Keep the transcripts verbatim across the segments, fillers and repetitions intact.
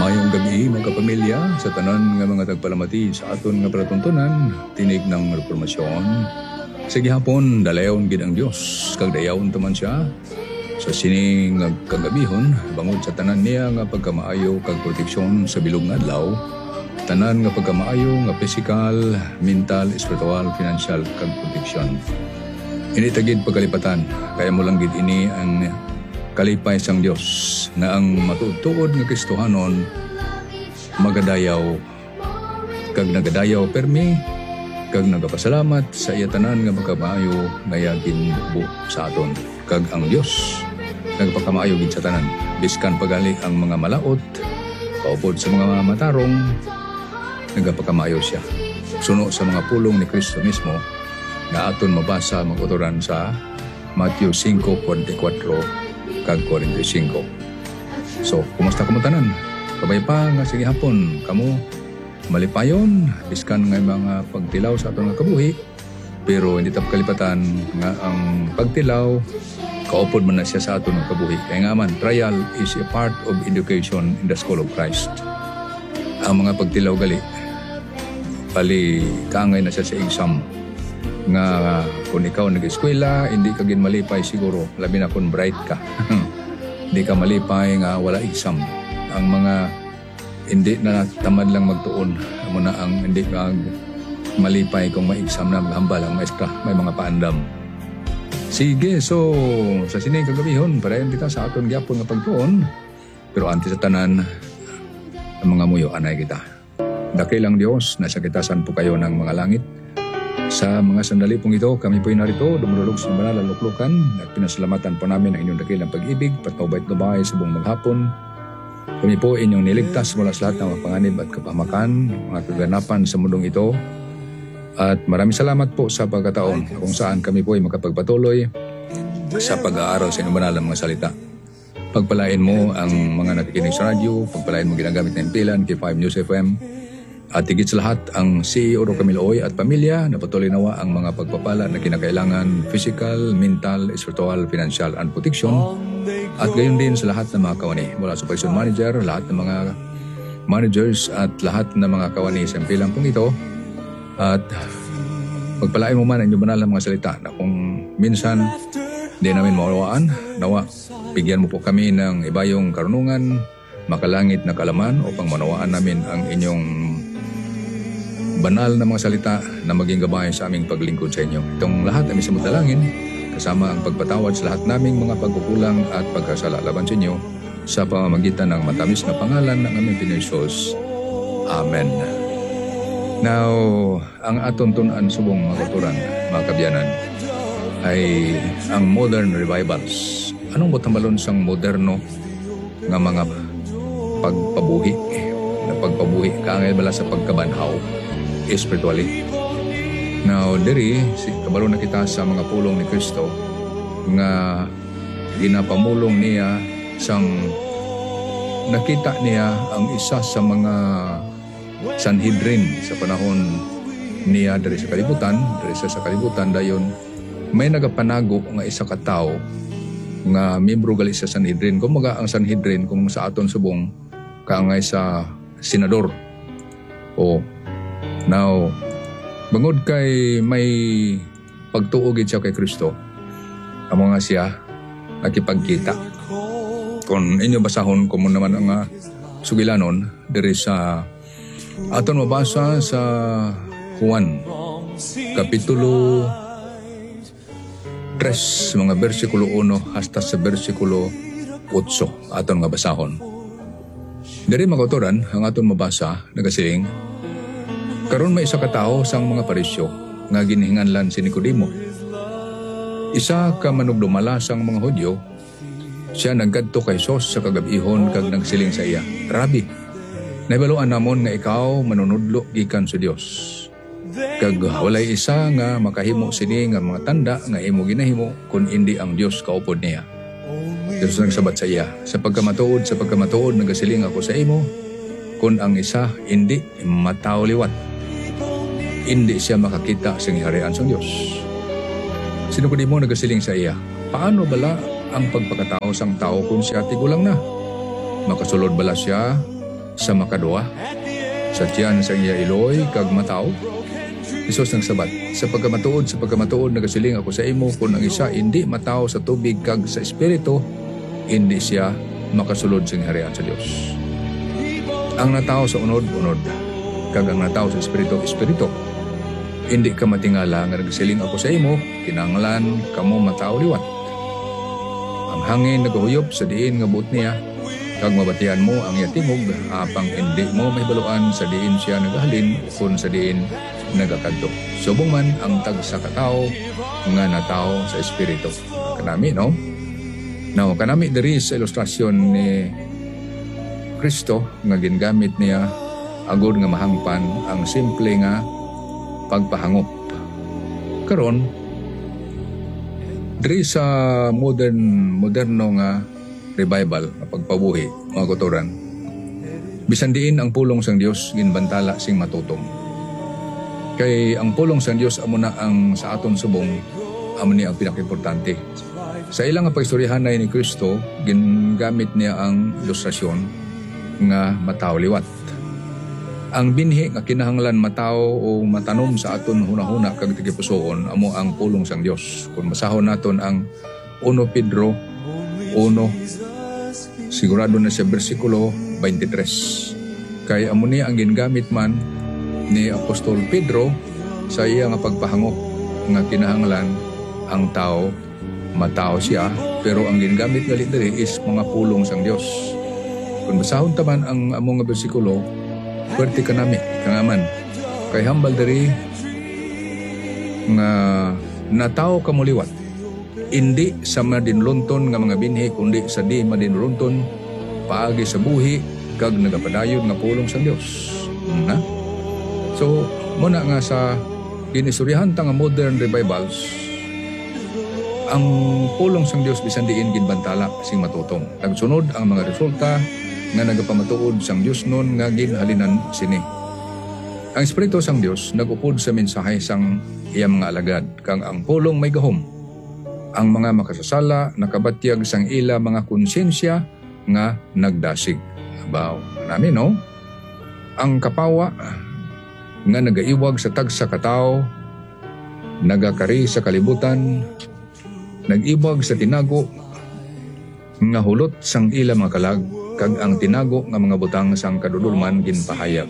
Mayong gabi mga kapamilya sa tanan nga mga tagpalamati sa aton nga palatuntunan tinig ng reformasyon. Sa gihapon dalayon gid ang Dios kag dayawon taman siya sa sining nga kagabihon bangod sa tanan niya nga pagkamaayo kag proteksyon sa bilog nga adlaw. Tanan nga pagkamaayo nga physical, mental, spiritual, financial kag proteksyon. Ini tagid pagkalipatan kaya mo lang gid ini ang kalipay sang Dios na ang matutuod nga Kristohanon magadayaw kag nagadayaw permi kag nagapasalamat sa iya tanan nga magkamaayo nga ginbuo sa aton kag ang Dios nagpakamaayo gid sa tanan biskan pagali ang mga malaot kaupod sa mga matarong nagpakamaayo siya suno sa mga pulong ni Kristo mismo nga aton mabasa maguturan sa Matthew five forty-four kag forty-five. So, kumusta kamo tanan? Kabay pa nga sige hapon kamo malipayon biskan nga mga pagtilaw sa aton nga kabuhi pero hindi tap kalipatan nga ang pagtilaw kaupod man na siya sa aton nga kabuhi. Kaya nga man, trial is a part of education in the school of Christ. Ang mga pagtilaw gali pali kaangay na siya sa exam nga kung ikaw nag-eskwela, hindi ka gin malipay siguro, labi na kung bright ka. Hindi ka malipay nga wala exam. Ang mga hindi na tamad lang magtuon, mo na ang hindi ka malipay kung may exam na maghambal ang maestra, may mga paandam. Sige, so sa sining kagabihon, parayon kita sa aton gyapon nga pagtuon. Pero antes sa tanan, ang mga muyo anay kita. Dakilang Dios, nasa kitasan po kayo ng mga langit. Sa mga sandali pong ito, kami po narito, dumululog sa banal na luklukan at pinasalamatan po namin ang inyong dakilang pag-ibig, patnubay-tnubay sa buong maghapon. Kami po inyong niligtas mula sa lahat ng mga panganib at kapahamakan, mga kaganapan sa mundong ito. At maraming salamat po sa pagkataon kung saan kami po ay makapagpatuloy sa pag-aaral sa inyong banal na mga salita. Pagpalain mo ang mga nakikinig sa radyo, pagpalain mo ginagamit na impilan, K five News F M, at higit sa lahat, ang C E O Camilo Oy at pamilya na patuloy nawa ang mga pagpapala na kinakailangan physical, mental, spiritual, financial, and protection. At gayon din sa lahat ng mga kawani. Mula sa operation manager, lahat ng mga managers at lahat ng mga kawani sa impilang pong ito. At pagpalain mo man ang inyong banal na mga salita na kung minsan di namin mawawaan, nawa, bigyan mo po kami ng ibayong karunungan, makalangit na kalaman upang manawaan namin ang inyong banal na mga salita na maging gabay sa aming paglingkod sa inyo. Itong lahat ay sa dalangin, kasama ang pagpatawad sa lahat naming mga pagkukulang at pagkasala laban sa inyo sa pamamagitan ng matamis na pangalan ng aming Pinoy Jesus. Amen. Now, ang aton tunan subong mga kulturan, mga kabyanan, ay ang modern revivals. Anong botambalon sang moderno nga mga pagpabuhi, na pagpabuhi, kaangay bala sa pagkabanhaw, spiritually. Now, diri, si, kabalo na kita sa mga pulong ni Kristo nga ginapamulong niya sang nakita niya ang isa sa mga Sanhedrin sa panahon niya diri sa kalibutan, diri sa, sa kalibutan dayon may nagapanago nga isa ka tawo nga membro gali sa Sanhedrin. Kumaga ang Sanhedrin kung sa aton subong kaangay sa senador. O now, bangod kay may pagtuogid siya kay Kristo, ang mga siya nakipagkita. Kung inyo basahon, kung naman ang uh, sugilanon, diri sa aton mabasa sa Juan, Kapitulo three, mga versikulo one hasta sa versikulo eight, aton nga basahon. Diri magautoran, ang aton mabasa, nagasiling, karon may isa ka tawo sang mga parisyo nga ginihinganlan si Nicodemo. Isa ka manugdumala sang mga Hudyo, siya nagkadto kay Sos sa kagabihon kag nagsiling sa iya, Rabi, nahibaluan namon nga ikaw manunudlo gikan sa Dios. Kag walay isa nga makahimo sini nga mga tanda nga imo ginahimo kun indi ang Dios kaupod niya. Dios nagsabat sa iya, sa pagkamatuod, sa pagkamatuod nagasiling ako sa imo, kun ang isa indi mataw liwat, hindi siya makakita sa harian sa Diyos. Sino ko di mo nagasiling sa iya? Paano bala ang pagpakatao sang tao kung siya tigulang na? Makasulod bala siya sa makaduwa sa tiyan sa iya iloy kag mataw. Isos ng sabat, sa pagkamatuod, sa pagkamatuod, nagasiling ako sa imo, kung ang isa hindi mataw sa tubig kag sa espiritu, hindi siya makasulod sa harian sa Dios. Ang nataw sa unod, unod. Kag ang nataw sa espiritu, espiritu. Hindi ka matingala nga nagasiling ako sa imo, kinanglan kamo mataw liwat. Ang hangin nagahuyop sa diin nga buot niya, kag mabatian mo ang iya tingog, apang hindi mo may baluan sa diin siya nagahalin, kung sa diin nagakadto. Subong man ang tag sa katao nga natao sa espiritu. Kanami, no? Now, kanami diri sa ilustrasyon ni Kristo nga gingamit niya agud nga mahangpan ang simple nga pagpahangop. Karon diri sa modern moderno nga revival nga pagpabuhi mga kutoran, bisan diin ang pulong sang Dios ginbantala sing matutong. Kay ang pulong sa Dios amo na ang sa aton subong, amo ni ang pinakaimportante. Sa ilang nga pagstoryahanay ni Kristo, gingamit niya ang ilustrasyon nga mataw liwat. Ang binhi nga kinahanglan mataw o matanom sa aton hunahuna kag tigipusoon amo ang pulong sang Dios. Kung masahon naton ang First Pedro one, sigurado na sa bersikulo twenty-three. Kay amo ni ang gingamit man ni Apostol Pedro sa iya nga pagpahangop nga kinahanglan ang tao matao siya, pero ang gingamit gali diri is mga pulong sang Dios. Kung basahon taman ang among nga bersikulo, pwerte kanami kangaman kay hambal diri nga natao kamuliwat, hindi sa madinlunton nga mga binhi kundi sa di madinlunton paagi sa buhi kag nagapadayon nga pulong sang Dios. Na? So, muna nga sa ginisurihan ta nga modern revivals, ang pulong sang Dios bisan diin ginbantala sing matutong. Nagsunod ang mga resulta nga nagapamatuod sang Dios nun nga ginhalinan sini. Ang Espiritu sang Dios nagupod sa mensahe sang iyang mga alagad, kang ang pulong may gahom. Ang mga makasasala nakabatyag sang ila mga konsensya nga nagdasig. Abaw, namin no? Ang kapawa nga nagaiwag sa tagsa katao, nagakari sa kalibutan, nag-iwag sa tinago, nga hulot sang ila mga kalag, kag ang tinago nga mga butang sang kadudulman ginpahayag.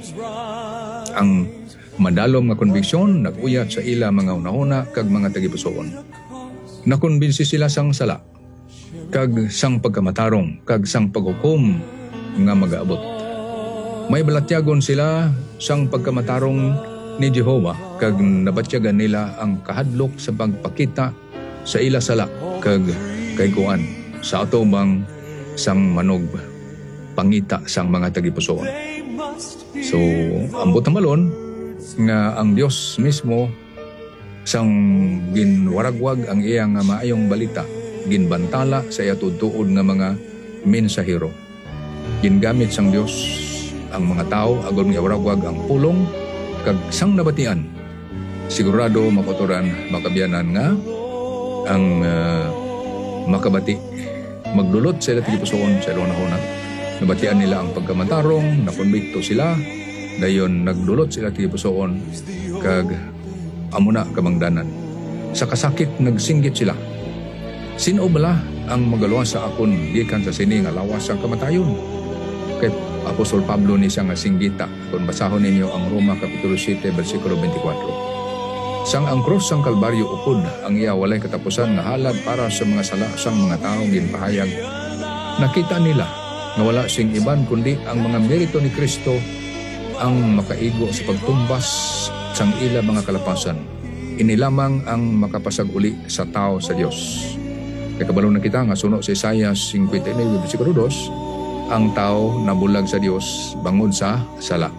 Ang madalom nga konbiksyon nag-uyat sa ila mga unahuna kag mga tagipusoon. Nakonbinsi sila sang sala, kag sang pagkamatarong, kag sang paghukom nga mag-aabot. May balatyagon sila sang pagkamatarong ni Jehovah, kag nabatyagan nila ang kahadlok sa pagpakita sa ila sala kag kay kuan sa atubang sang manog pangita sang mga tagipusoon. So, ambot na malon nga ang Dios mismo sang ginwaragwag ang iyang maayong balita, ginbantala sa iya tutuod nga mga mensahero. Gingamit sang Dios ang mga tao agon nga waragwag ang pulong kag sang nabatian. Sigurado makotoran makabiyanan nga ang uh, makabati magdulot sa ila tigipusoon sa ilong nahuna. Nabatian nila ang pagkamatarong, nakonbikto sila, dayon nagdulot sila tigipusoon kag amuna kamangdanan. Sa kasakit nagsinggit sila. Sino bala ang magaluwas sa akon gikan sa sini nga lawas ang kamatayon? Kay Apostol Pablo ni siya nga singgita kung basahon ninyo ang Roma Kapitulo seven versikulo twenty-four. Sang ang krus sang Kalbaryo upod ang iya walay katapusan nga halad para sa mga sala sang mga taong ginpahayag. Nakita nila nga wala sing iban kundi ang mga merito ni Kristo ang makaigo sa pagtumbas sang ila mga kalapasan. Ini lamang ang makapasag-uli sa tao sa Dios. Kay kabalo na kita nga suno sa Isaiah fifty-nine versikulo two, ang tao nabulag sa Dios bangod sa sala.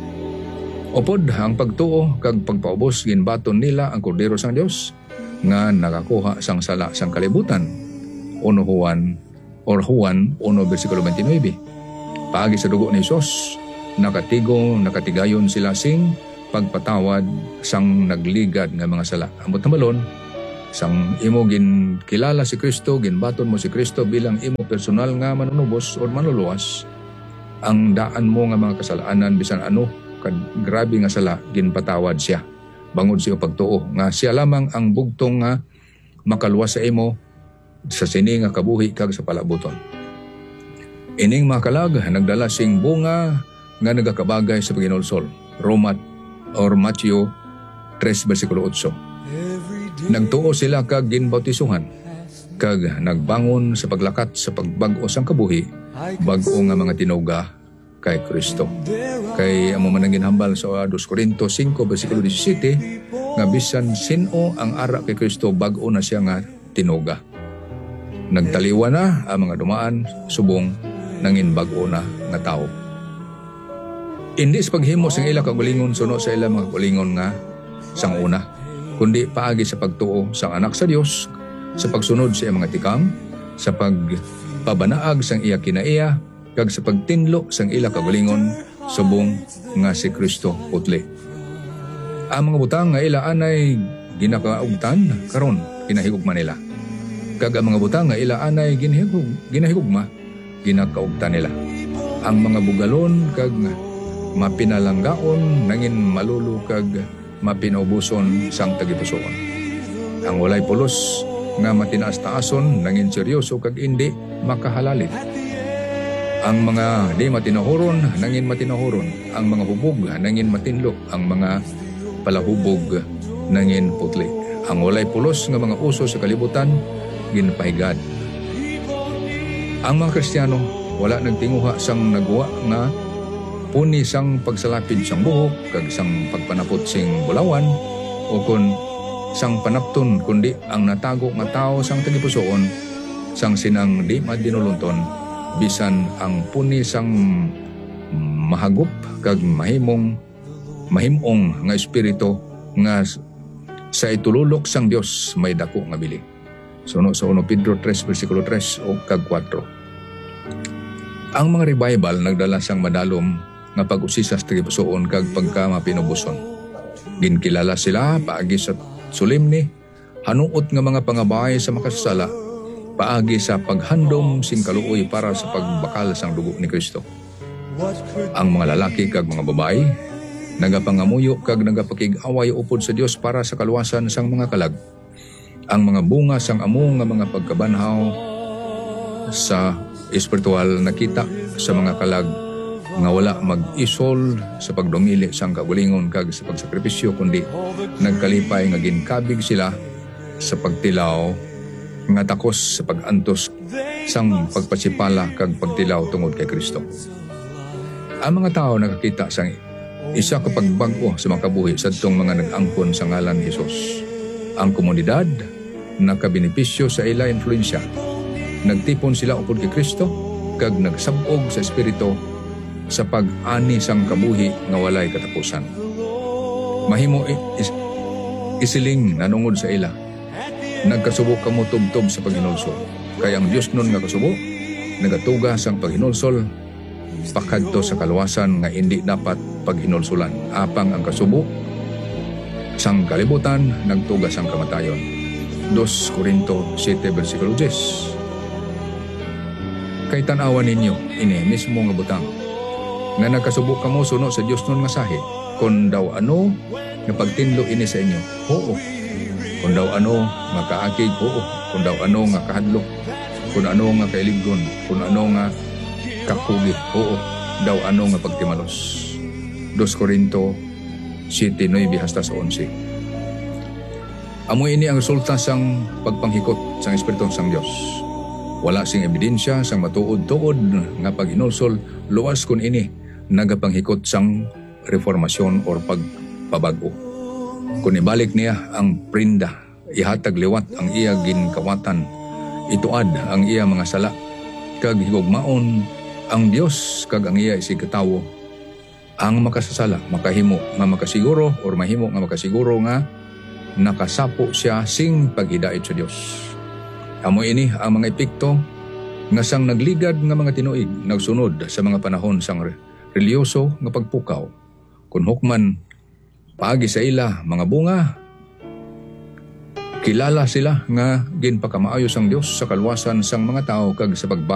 Upod ang pagtuo kag pagpaubos ginbaton nila ang kordero sang Dios nga nakakuha sang sala sang kalibutan. Uno Juan or Juan one versikulo twenty-nine. Paagi sa dugo ni Hesus, nakatigo, nakatigayon sila sing pagpatawad sang nagligad nga mga sala. Amot na malon, sang imo gin kilala si Kristo, ginbaton mo si Kristo bilang imo personal nga manunubos o manluluwas, ang daan mo nga mga kasalanan bisan ano kad grabe nga sala ginpatawad siya bangod siya pagtuo nga siya lamang ang bugtong nga makaluwas sa imo sa sini nga kabuhi kag sa palabuton. Ining mga kalag nagdala sing bunga nga nagakabagay sa paginulsol. Roma or Matthew three versikulo eight. Nagtuo sila kag ginbautisuhan kag nagbangon sa paglakat sa pagbag-o sang kabuhi bag-o nga mga tinuga kay Kristo. Kay amo man ang ginhambal sa Second Corinthians five versikulo seventeen nga bisan sino ang ara kay Kristo bag-o na siya nga tinuga. Nagtaliwa na ang mga dumaan subong nangin bag-o na nga tao. Hindi sa paghimo sang ila kagulingon suno sa ila mga kagulingon nga sang una, kundi paagi sa pagtuo sang anak sa Dios, sa pagsunod sa iyang mga tikang, sa pagpabanaag sang iya kinaiya, kag sa pagtinlo sang ila kagulingon subong nga si Kristo putli. Ang mga butang nga ila anay ginakaugtan karon kinahigugma nila. Kag ang mga butang nga ila anay ginahigug ginahigugma ginakaugtan nila. Ang mga bugalon kag mapinalanggaon nangin malulu kag mapinaubuson sang tagipusoon. Ang walay pulos nga matinaas-taason nangin seryoso kag indi makahalalit. Ang mga di matinahuron nangin matinahuron, ang mga hubog nangin matinlo, ang mga palahubog nangin putli. Ang walay pulos nga mga uso sa kalibutan ginpahigad. Ang mga Kristiyano wala nagtinguha sang nagwa nga puni sang pagsalapid sang buhok kag sang pagpanapot sing bulawan o kun sang panapton kundi ang natago nga tao sang tagipusoon sang sinang di madinulunton bisan ang puni sang mahagop kag mahimong mahimong nga espiritu nga sa itululok sang Dios may dako nga bili. Suno sa First Pedro three versikulo three o kag four. Ang mga revival nagdala sang madalom nga pag-usisa sa tagipusoon kag pagka mapinubuson. Ginkilala sila paagi sa solemne, hanuot nga mga pangabay sa makasasala, paagi sa paghandom sing kaluoy para sa pagbakal sang dugo ni Kristo. Ang mga lalaki kag mga babae nagapangamuyo kag nagapakig-away upod sa Dios para sa kaluwasan sang mga kalag. Ang mga bunga sang amo nga mga pagkabanhaw sa espiritual nakita sa mga kalag nga wala mag-isol sa pagdumili sang kagulingon kag sa pagsakripisyo kundi nagkalipay nga ginkabig sila sa pagtilaw nga takos sa pag-antos sang pagpasipala kag pagtilaw tungod kay Kristo. Ang mga tao nakakita sang isa ka pagbago sa mga kabuhi sadtong mga nag-angkon sa ngalan ni Hesus. Ang komunidad nakabenepisyo sa ila influensya. Nagtipon sila upod kay Kristo kag nagsabog sa espiritu sa pag-ani sang kabuhi nga walay katapusan. Mahimo is, isiling nanungod sa ila. Nagkasubo kamo tubtob sa paghinulsol. Kaya ang Dios nun nga kasubo, nagatuga sang paghinulsol, pakadto sa kaluwasan nga hindi dapat paghinulsulan. Apang ang kasubo, sang kalibutan, nagtuga sang kamatayon. Second Corinthians seven versikulo ten. Kay tanawan ninyo, ini mismo nga butang, nga nagkasubo kamo suno sa Dios nun nga sahi, kung daw ano nga pagtinlo ini sa inyo, oo. Kung daw ano nga kaakig, oo. Kung daw ano nga kahadlok, kung ano nga kailigon, kung ano nga kakugi, oo. Daw ano nga pagtimalos. Second Corinthians seven nine hasta sa eleven. Amoy ini ang resulta sang pagpanghikot sang Espiritu sang Dios. Wala sing ebidensya sang matuod-tuod nga paghinulsol luwas kun ini nagapanghikot sang reformasyon or pagpabago. Kung ibalik niya ang prinda, ihatag liwat ang iya ginkawatan, ituad ang iya mga sala, kag higugmaon ang Dios kag ang iya isigatawo, ang makasasala, makahimo nga makasiguro or mahimo nga makasiguro nga nakasapo siya sing paghidait sa Dios. Amo ini ang mga epekto nga sang nagligad nga mga tinuig nagsunod sa mga panahon sang reliyoso nga pagpukaw. Kung hukman paagi sa ila mga bunga, kilala sila nga ginpakamaayo sang Dios sa kalwasan sang mga tao kag sa pagba